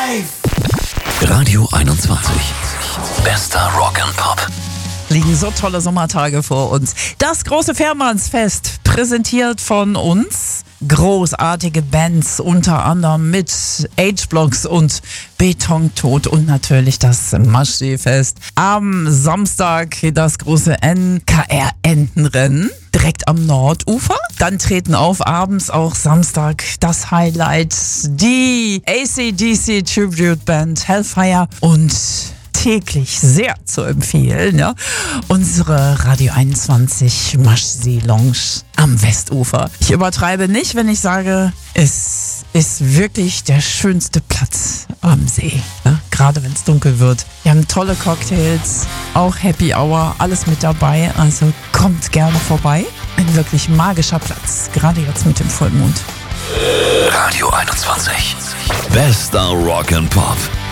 Radio 21. Bester Rock and Pop. Liegen so tolle Sommertage vor uns. Das große Fährmannsfest, präsentiert von uns. Großartige Bands, unter anderem mit H-Blocks und Betontod und natürlich das Maschseefest. Am Samstag das große NKR-Entenrennen direkt am Nordufer. Dann treten auf abends auch Samstag das Highlight, die AC/DC Tribute Band Hellfire und täglich sehr zu empfehlen, ja, unsere Radio 21 Maschsee Lounge am Westufer. Ich übertreibe nicht, wenn ich sage, es ist wirklich der schönste Platz am See, ja, gerade wenn es dunkel wird. Wir haben tolle Cocktails, auch Happy Hour, alles mit dabei, also kommt gerne vorbei. Ein wirklich magischer Platz, gerade jetzt mit dem Vollmond. Radio 21. Bester Rock and Pop.